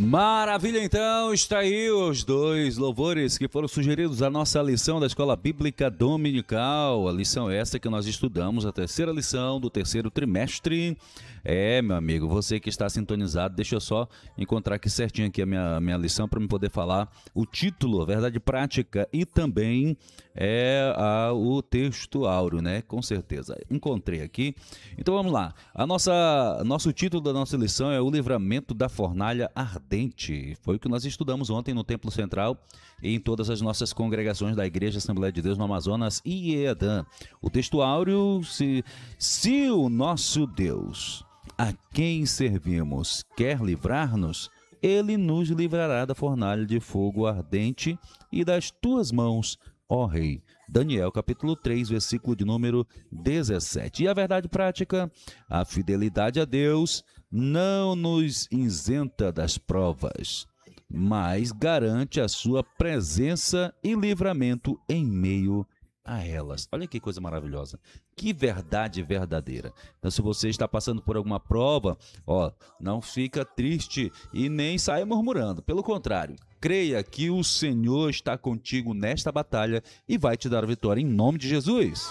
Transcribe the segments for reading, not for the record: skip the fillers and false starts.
Maravilha, então, está aí os dois louvores que foram sugeridos à nossa lição da Escola Bíblica Dominical. A lição essa que nós estudamos, a terceira lição do terceiro trimestre. Meu amigo, você que está sintonizado, deixa eu só encontrar aqui certinho aqui a minha lição para me poder falar o título, a verdade prática e também o texto áureo, né? Com certeza. Encontrei aqui. Então vamos lá. Nosso título da nossa lição é o livramento da fornalha ardente. Foi o que nós estudamos ontem no Templo Central e em todas as nossas congregações da Igreja Assembleia de Deus no Amazonas e EADAM. O texto áureo, se o nosso Deus, a quem servimos, quer livrar-nos, ele nos livrará da fornalha de fogo ardente e das tuas mãos, ó Rei. Daniel capítulo 3, versículo de número 17. E a verdade prática, a fidelidade a Deus não nos isenta das provas, mas garante a sua presença e livramento em meio a elas. Olha que coisa maravilhosa, que verdade verdadeira. Então, se você está passando por alguma prova, não fica triste e nem saia murmurando. Pelo contrário, creia que o Senhor está contigo nesta batalha e vai te dar a vitória em nome de Jesus.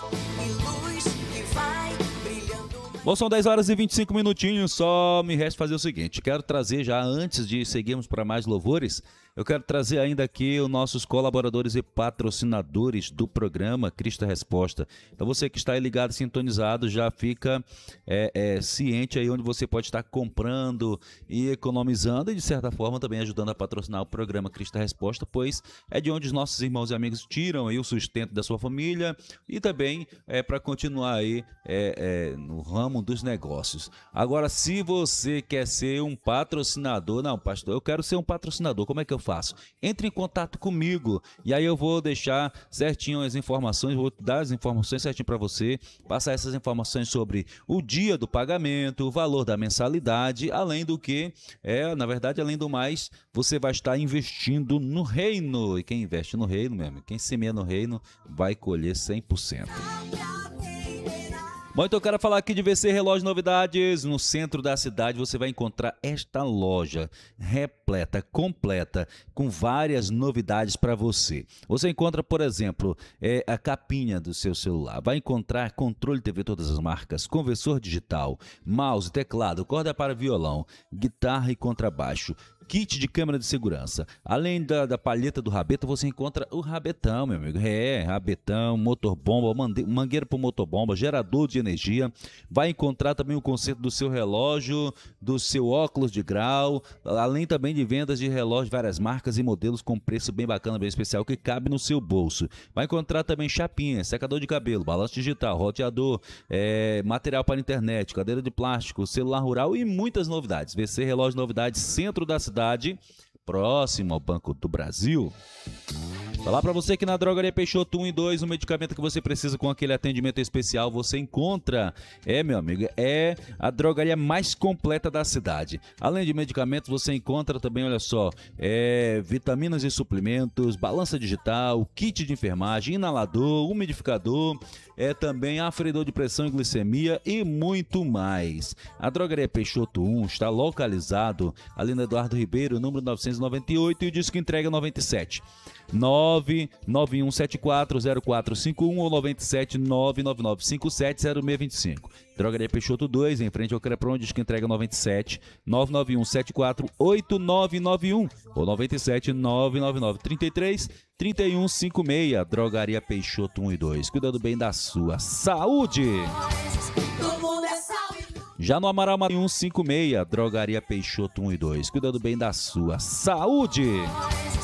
Bom, são 10 horas e 25 minutinhos, só me resta fazer o seguinte, quero trazer já, antes de seguirmos para mais louvores, eu quero trazer ainda aqui os nossos colaboradores e patrocinadores do programa Cristo é Resposta. Então você que está aí ligado, sintonizado, já fica ciente aí onde você pode estar comprando e economizando e de certa forma também ajudando a patrocinar o programa Cristo é Resposta, pois é de onde os nossos irmãos e amigos tiram aí o sustento da sua família e também para continuar aí no ramo dos negócios. Agora, se você quer ser um patrocinador, não, pastor, eu quero ser um patrocinador, como é que eu faço? Entre em contato comigo e aí eu vou deixar certinho as informações, vou dar as informações certinho para você, passar essas informações sobre o dia do pagamento, o valor da mensalidade, além do que, na verdade, além do mais, você vai estar investindo no reino, e quem investe no reino mesmo, quem semeia no reino, vai colher 100%. Bom, então eu quero falar aqui de VC Relógio Novidades. No centro da cidade você vai encontrar esta loja repleta, completa, com várias novidades para você. Você encontra, por exemplo, a capinha do seu celular. Vai encontrar controle TV todas as marcas, conversor digital, mouse, teclado, corda para violão, guitarra e contrabaixo, kit de câmera de segurança. Além da palheta do rabeta, você encontra o rabetão, meu amigo. Rabetão, motorbomba, mangueira para motobomba, gerador de energia. Vai encontrar também o conserto do seu relógio, do seu óculos de grau, além também de vendas de relógios, várias marcas e modelos com preço bem bacana, bem especial, que cabe no seu bolso. Vai encontrar também chapinha, secador de cabelo, balanço digital, roteador, material para internet, cadeira de plástico, celular rural e muitas novidades. VC Relógio Novidades, centro da cidade, próximo ao Banco do Brasil. Falar para você que na Drogaria Peixoto 1 e 2, o medicamento que você precisa com aquele atendimento especial, você encontra. Meu amigo, é a drogaria mais completa da cidade. Além de medicamentos, você encontra também, olha só, vitaminas e suplementos, balança digital, kit de enfermagem, inalador, umidificador, também aferidor de pressão e glicemia e muito mais. A Drogaria Peixoto 1 está localizado ali no Eduardo Ribeiro, número 998, e o disco entrega 97. 991740451 ou 97999570625. Drogaria Peixoto 2, em frente ao Crepron, diz que entrega 97 991748991 ou 97 99933 3156. Drogaria Peixoto 1 e 2, cuidando bem da sua saúde. Já no Amaral 156, Drogaria Peixoto 1 e 2, cuidando bem da sua saúde.